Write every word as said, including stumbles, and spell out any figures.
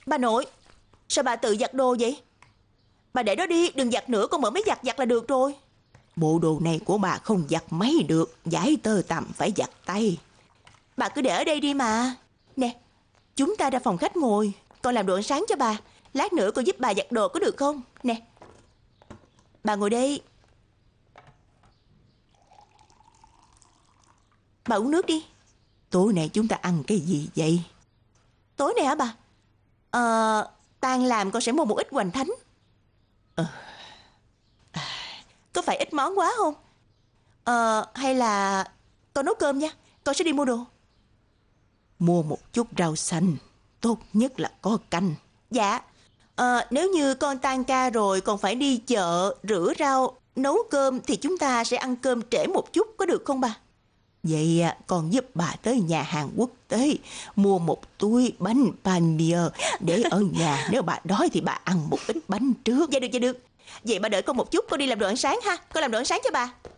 Bà nội, sao bà tự giặt đồ vậy? Bà để đó đi, đừng giặt nữa, con mở máy giặt giặt là được rồi. Bộ đồ này của bà không giặt máy được, giải tơ tằm phải giặt tay. Bà cứ để ở đây đi mà. Nè, chúng ta ra phòng khách ngồi, con làm đồ ăn sáng cho bà. Lát nữa con giúp bà giặt đồ có được không? Nè, bà ngồi đây. Bà uống nước đi. Tối nay chúng ta ăn cái gì vậy? Tối nay hả bà? Ờ, tan làm con sẽ mua một ít hoành thánh. Ờ, à, có phải ít món quá không? Ờ, hay là con nấu cơm nha, con sẽ đi mua đồ. Mua một chút rau xanh, tốt nhất là có canh. Dạ, ờ, nếu như con tan ca rồi còn phải đi chợ, rửa rau, nấu cơm thì chúng ta sẽ ăn cơm trễ một chút, có được không bà? Vậy con giúp bà tới nhà hàng quốc tế mua một túi bánh palmier để ở nhà. Nếu bà đói thì bà ăn một ít bánh trước. Dạ được, dạ được. Vậy bà đợi con một chút, con đi làm đồ ăn sáng ha. Con làm đồ ăn sáng cho bà.